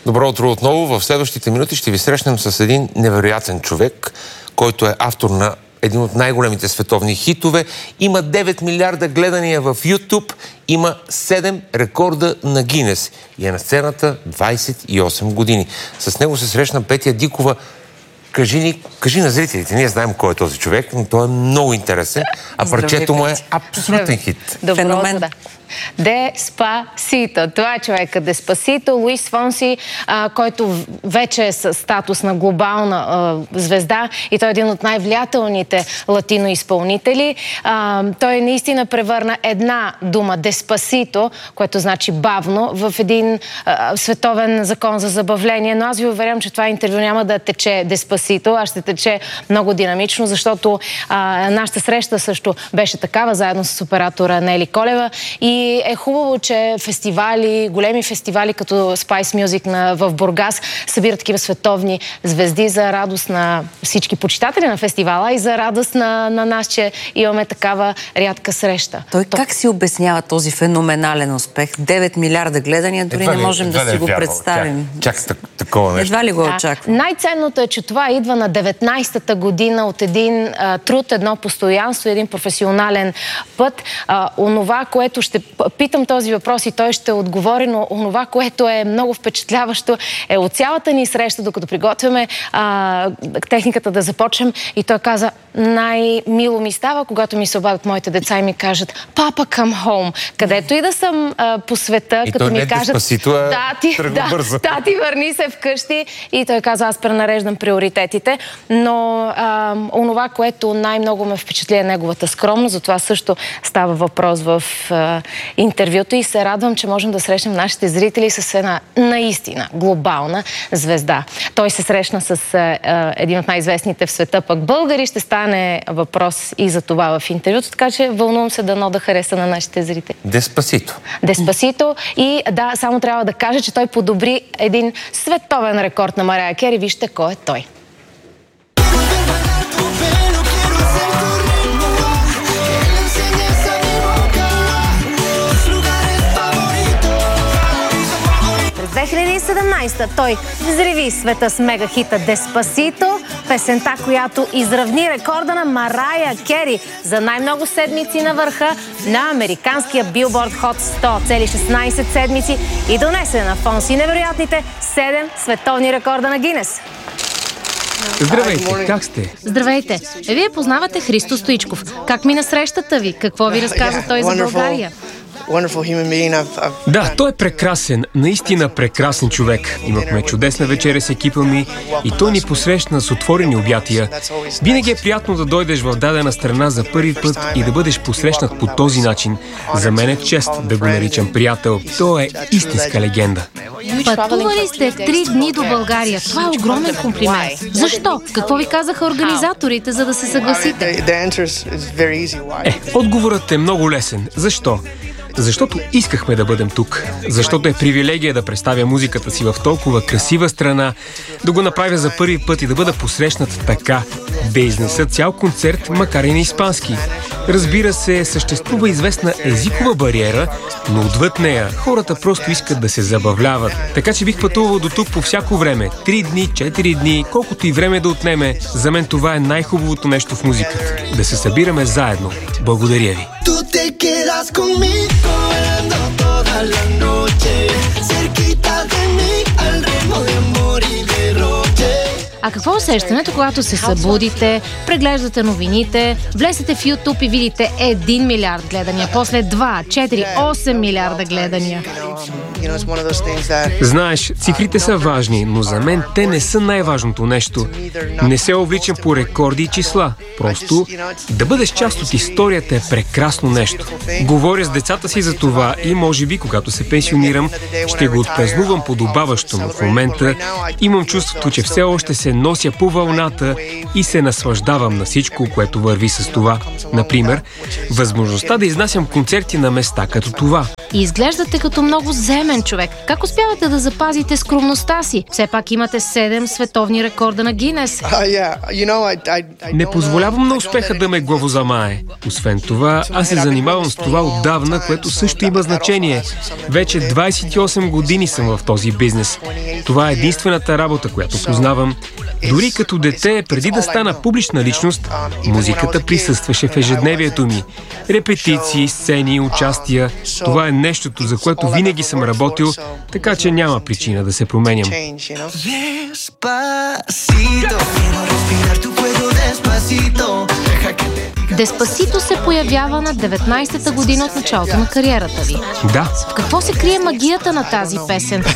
Добро утро отново. В следващите минути ще ви срещнем с един невероятен човек, който е автор на един от най-големите световни хитове. Има 9 милиарда гледания в YouTube, има 7 рекорда на Гинес и е на сцената 28 години. С него се срещна Петя Дикова. Кажи на зрителите, ние знаем кой е този човек, но той е много интересен, а парчето му е абсолютен хит. Феномен. Деспасито. Това е човека Деспасито. Луис Фонси, който вече е с статус на глобална звезда и той е един от най-влиятелните латиноизпълнители. Той наистина превърна една дума Деспасито, което значи бавно, в един световен закон за забавление. Но аз ви уверявам, че това интервю няма да тече Деспасито, а ще тече много динамично, защото нашата среща също беше такава, заедно с оператора Нели Колева. И е хубаво, че фестивали, големи фестивали като Spice Music в Бургас събират такива световни звезди за радост на всички почитатели на фестивала и за радост на нас, че имаме такава рядка среща. Той как си обяснява този феноменален успех? 9 милиарда гледания, дори не можем да си го представим. Такова нещо. Едва ли го очаква? Най-ценното е, че това идва на 19-та година от един труд, едно постоянство, един професионален път. Онова, което ще питам този въпрос и той ще отговори, но онова, което е много впечатляващо, е от цялата ни среща, докато приготвяме техниката да започнем, и той каза: най-мило ми става, когато ми се обадят моите деца и ми кажат: папа, come home. Където и да съм по света, и като ми кажат: тати, върни се вкъщи. И той каза: аз пренареждам приоритетите. Но онова, което най-много ме впечатли, е неговата скромност. Затова също става въпрос в интервюто и се радвам, че можем да срещнем нашите зрители с една наистина глобална звезда. Той се срещна с един от най-известните в света пък българи. Ще стане въпрос и за това в интервюто, така че вълнувам се дано да хареса на нашите зрители. Деспасито. Деспасито. И да, само трябва да кажа, че той подобри един световен рекорд на Марая Кери. Вижте кой е той. В 2017 той взриви света с мегахита Деспасито, песента, която изравни рекорда на Марая Кери за най-много седмици на върха на американския Billboard Hot 100, цели 16 седмици, и донесе на Фонси невероятните 7 световни рекорда на Гинес. Здравейте, как сте? Здравейте. Вие познавате Христо Стоичков. Как мина срещата ви? Какво ви разказа той за България? Да, той е прекрасен, наистина прекрасен човек. Имахме чудесна вечеря с екипа ми и той ни посрещна с отворени обятия. Винаги е приятно да дойдеш в дадена страна за първи път и да бъдеш посрещнат по този начин. За мен е чест да го наричам приятел. Той е истинска легенда. Пътували сте 3 дни до България. Това е огромен комплимент. Защо? Какво ви казаха организаторите, за да се съгласите? Отговорът е много лесен. Защо? Защото искахме да бъдем тук. Защото е привилегия да представя музиката си в толкова красива страна, да го направя за първи път и да бъда посрещнат така, да изнеса цял концерт, макар и на испански. Разбира се, съществува известна езикова бариера, но отвъд нея хората просто искат да се забавляват. Така че бих пътувал до тук по всяко време. 3 дни, 4 дни, колкото и време да отнеме. За мен това е най-хубавото нещо в музиката. Да се събираме заедно. Благодаря ви. А какво е усещането, когато се събудите, преглеждате новините, влезете в YouTube и видите 1 милиард гледания, после 2, 4, 8 милиарда гледания? Знаеш, цифрите са важни, но за мен те не са най-важното нещо. Не се увличам по рекорди и числа. Просто да бъдеш част от историята е прекрасно нещо. Говоря с децата си за това и може би, когато се пенсионирам, ще го отпразнувам подобаващо, но в момента имам чувството, че все още се нося по вълната и се наслаждавам на всичко, което върви с това. Например, възможността да изнасям концерти на места като това. и изглеждате като много земен човек. Как успявате да запазите скромността си? Все пак имате 7 световни рекорда на Гинес. Не позволявам на успеха да ме главозамае. Освен това, аз се занимавам с това отдавна, което също има значение. Вече 28 години съм в този бизнес. Това е единствената работа, която познавам. Дори като дете, преди да стана публична личност, музиката присъстваше в ежедневието ми. Репетиции, сцени, участия. Това е нещото, за което винаги съм работил, така че няма причина да се променям. Деспасито се появява на 19-та година от началото на кариерата ви. Да. В какво се крие магията на тази песен?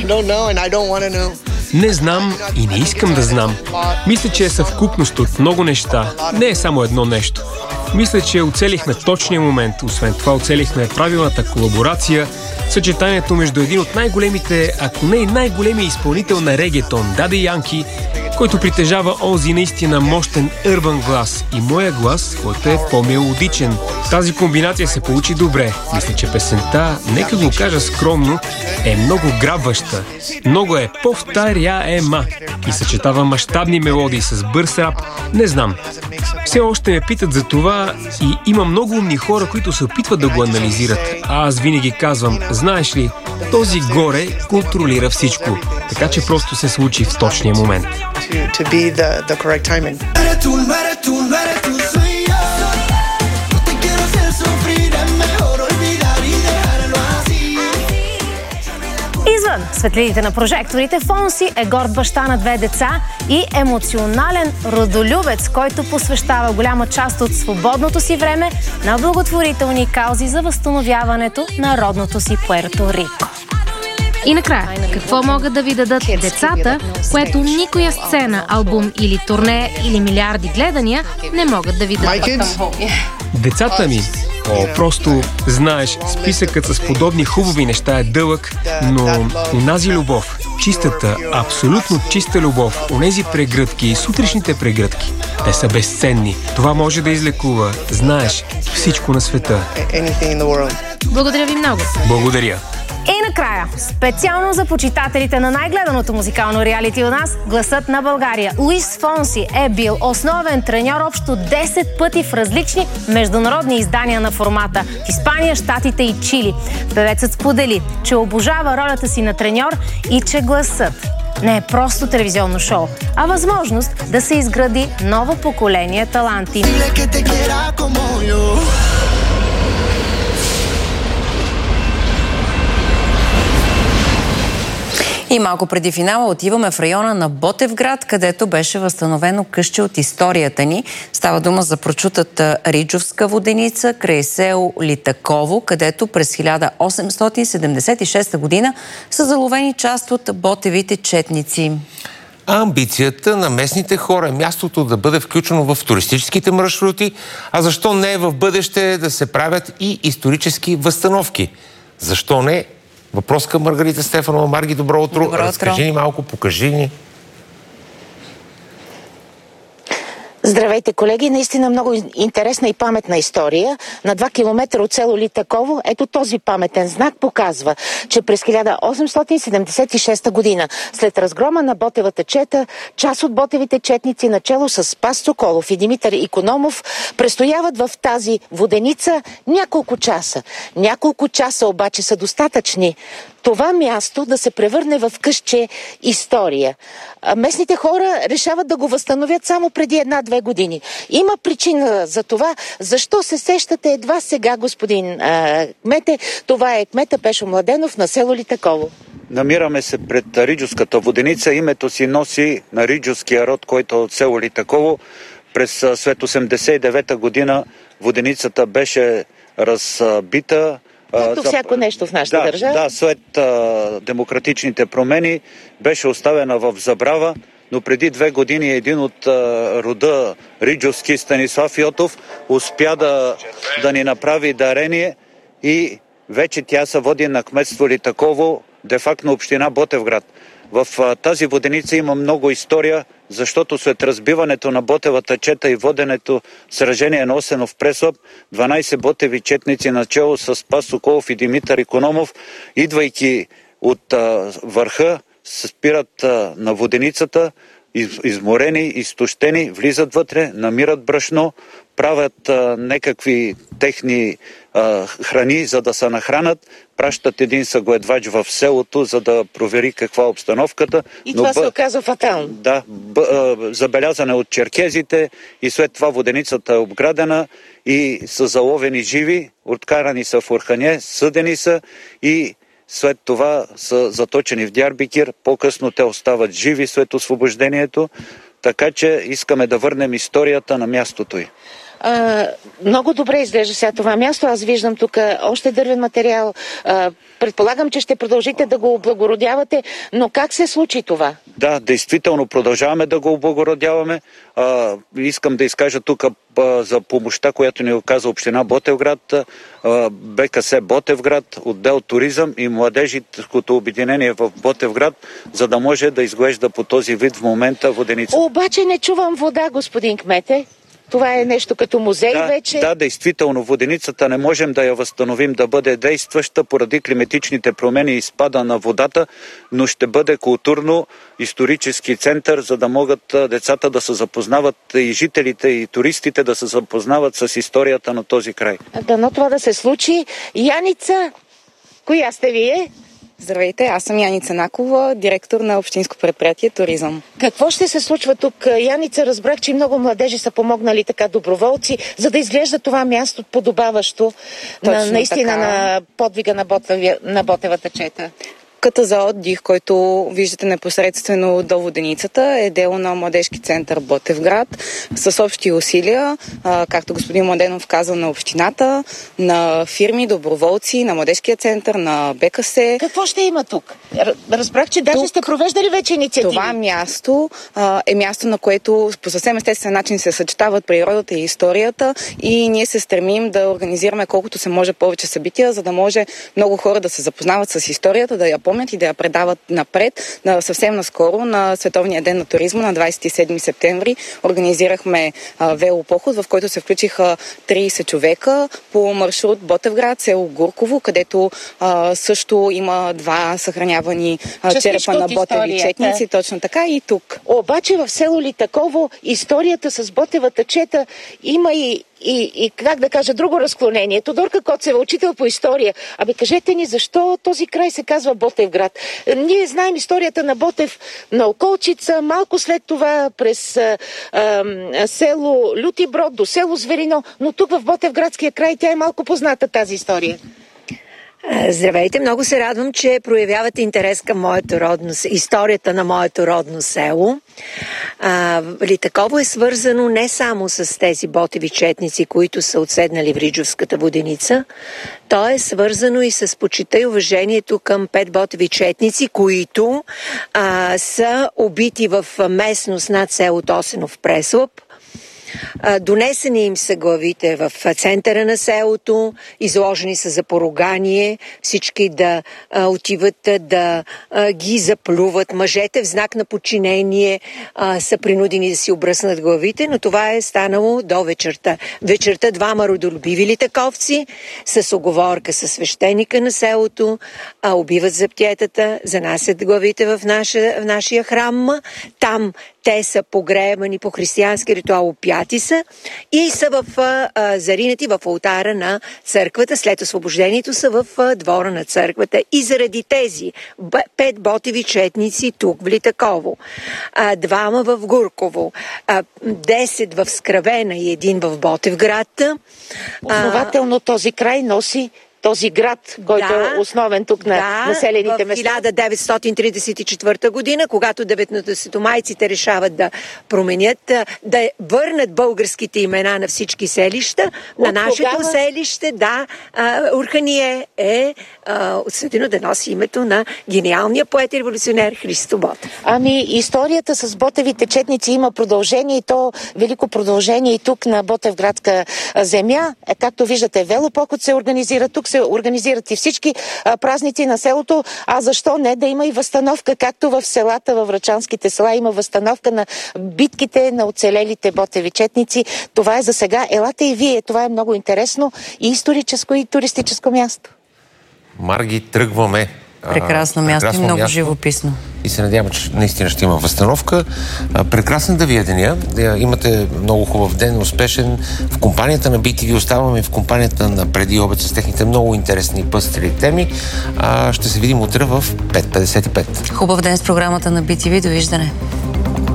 Не знам и не искам да знам. Мисля, че е съвкупност от много неща. Не е само едно нещо. Мисля, че оцелихме точния момент. Освен това, оцелихме правилната колаборация, съчетанието между един от най-големите, ако не и най-големия изпълнител на регетон, Дади Янки, който притежава онзи наистина мощен урбан глас, и моя глас, който е по-мелодичен. Тази комбинация се получи добре. Мисля, че песента, нека го кажа скромно, е много грабваща. Много е повторяема и съчетава мащабни мелодии с бърз рап. Не знам. Все още ме питат за това и има много умни хора, които се опитват да го анализират. А аз винаги казвам, знаеш ли, този горе контролира всичко. Така че просто се случи в точния момент. Извън светлините на прожекторите, Фонси е горд баща на 2 деца и емоционален родолюбец, който посвещава голяма част от свободното си време на благотворителни каузи за възстановяването на родното си Пуерто Рико. И накрая, какво могат да ви дадат децата, което никоя сцена, албум или турне или милиарди гледания не могат да ви дадат? Децата ми? Просто, знаеш, списъкът с подобни хубави неща е дълъг, но онази любов, чистата, абсолютно чиста любов, онези прегръдки, сутрешните прегръдки, те са безценни. Това може да излекува, знаеш, всичко на света. Благодаря ви много. Благодаря. И накрая, специално за почитателите на най-гледаното музикално реалити у нас, гласът на България. Луис Фонси е бил основен треньор общо 10 пъти в различни международни издания на формата в Испания, Щатите и Чили. Певецът сподели, че обожава ролята си на треньор и че гласът не е просто телевизионно шоу, а възможност да се изгради ново поколение таланти. И малко преди финала отиваме в района на Ботевград, където беше възстановено къщи от историята ни. Става дума за прочутата Риджовска воденица край село Литаково, където през 1876 година са заловени част от ботевите четници. А амбицията на местните хора е мястото да бъде включено в туристическите маршрути, а защо не в бъдеще да се правят и исторически възстановки? Защо не? Въпрос към Маргарита Стефанова. Марги, добро утро. Добро утро. Разкажи ни малко, покажи ни. Здравейте, колеги! Наистина много интересна и паметна история. На 2 километра от село Литаково, ето този паметен знак показва, че през 1876 година, след разгрома на Ботевата чета, част от ботевите четници, начело с Спас Соколов и Димитър Икономов, престояват в тази воденица няколко часа. Няколко часа обаче са достатъчни това място да се превърне в къщче история. Местните хора решават да го възстановят само преди 1-2 години. Има причина за това. Защо се сещате едва сега, господин кмете? Това е кмета Пешо Младенов на село Литаково. Намираме се пред Риджовската воденица. Името си носи на риджовския род, който е от село Литаково. През след 1989 година воденицата беше разбита. Както всяко нещо в нашата държава. Да, след демократичните промени беше оставена в забрава, но преди 2 години един от рода Риджовски, Станислав Йотов, успя да ни направи дарение и вече тя се води на кметство Литаково, де факто община Ботевград. В тази воденица има много история, защото след разбиването на Ботевата чета и воденето сражение на Осенов Преслав, 12 ботеви четници начело с Спас Соколов и Димитър Икономов, идвайки от върха, се спират на воденицата, изморени, изтощени, влизат вътре, намират брашно, правят някакви техни храни, за да се нахранат, пращат един съгледвач в селото, за да провери каква е обстановката. И това се оказа фатално. Да, забелязане от черкезите и след това воденицата е обградена и са заловени живи, откарани са в Орхане, съдени са и след това са заточени в Дярбикир. По-късно те остават живи след освобождението, така че искаме да върнем историята на мястото й. Много добре изглежда сега това място. Аз виждам тук още дървен материал. Предполагам, че ще продължите да го облагородявате, но как се случи това? Да, действително продължаваме да го облагородяваме. Искам да изкажа тук за помощта, която ни оказа община Ботевград, БКС Ботевград, отдел туризъм и младежкото обединение в Ботевград, за да може да изглежда по този вид в момента воденица. Обаче не чувам вода, господин кмете. Това е нещо като музей вече? Да, действително. Воденицата не можем да я възстановим да бъде действаща поради климатичните промени и спада на водата, но ще бъде културно-исторически център, за да могат децата да се запознават и жителите и туристите да се запознават с историята на този край. Дано това да се случи. Яница, коя сте вие? Здравейте, аз съм Яница Накова, директор на Общинско предприятие Туризъм. Какво ще се случва тук? Яница, разбрах, че много младежи са помогнали така доброволци, за да изглежда това място подобаващо наистина на подвига на Ботевата чета. Къта за отдих, който виждате непосредствено до воденицата, е дело на Младежки център Ботевград с общи усилия, както господин Младенов каза, на общината, на фирми, доброволци, на Младежкия център, на БКС. Какво ще има тук? Разбрах, че даже сте провеждали вече инициативи. Това място е място, на което по съвсем естествен начин се съчетават природата и историята и ние се стремим да организираме колкото се може повече събития, за да може много хора да се запознават с историята, да я помнят и да я предават напред. Съвсем наскоро, на Световния ден на туризма, на 27 септември, организирахме велопоход, в който се включиха 30 човека по маршрут Ботевград, село Гурково, където също има два съхранявани черепа на ботеви четници. Точно така и тук. Обаче в село Литаково историята с Ботевата чета има и как да кажа, друго разклонение. Тодорка Коцева, учител по история. Кажете ни, защо този край се казва Ботевград? Ние знаем историята на Ботев на Околчица, малко след това през село Лютиброд до село Зверино, но тук в Ботевградския край тя е малко позната тази история. Здравейте, много се радвам, че проявявате интерес към историята на моето родно село. Литаково е свързано не само с тези ботеви четници, които са отседнали в Риджовската воденица, то е свързано и с почита и уважението към 5 ботеви четници, които са убити в местност над селото Осенов Преслав. Донесени им са главите в центъра на селото, изложени са за поругание, всички да отиват да ги заплюват. Мъжете в знак на подчинение са принудени да си обръснат главите, но това е станало до вечерта. Вечерта двама родолюбиви литаковци с уговорка със свещеника на селото убиват заптиетата, занасят главите в нашия храм. Там те са погребани по християнски ритуал, опяти са и са заринати в олтара на църквата. След освобождението са в двора на църквата. И заради тези 5 ботеви четници тук в Литаково, 2 в Гурково, 10 в Скравена и 1 в Ботевград. Основателно този край носи този град, който е основен тук на населените места. В 1934 година, когато 19-майците решават да променят, да върнат българските имена на всички селища, на нашето селище, Орхание е отсъдено да носи името на гениалния поет и революционер Христо Ботев. Историята с ботевите четници има продължение и то велико продължение и тук на Ботевградска земя. Както виждате, велопоход се организира, тук се се организират и всички празници на селото, а защо не да има и възстановка, както в селата, във врачанските села има възстановка на битките на оцелелите ботевичетници. Това е за сега. Елате и вие. Това е много интересно и историческо, и туристическо място. Марги, тръгваме. Прекрасно място и много живописно. И се надявам, че наистина ще има възстановка. Прекрасна да ви е деня. Имате много хубав ден, успешен. В компанията на BTV оставаме в компанията на Преди обед с техните много интересни пъстри теми. Ще се видим утре в 5:55. Хубав ден с програмата на BTV. Довиждане.